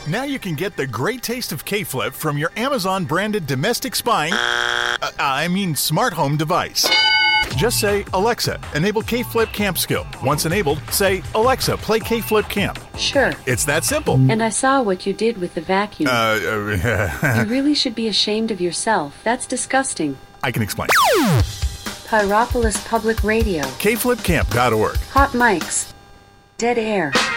Now you can get the great taste of K-Flip from your Amazon-branded domestic spying, smart home device. Just say, Alexa, enable K-Flip Camp Skill. Once enabled, say, Alexa, play K-Flip Camp. Sure. It's that simple. And I saw what you did with the vacuum. You really should be ashamed of yourself. That's disgusting. I can explain. Pyropolis Public Radio. KFlipCamp.org. Hot mics. Dead air.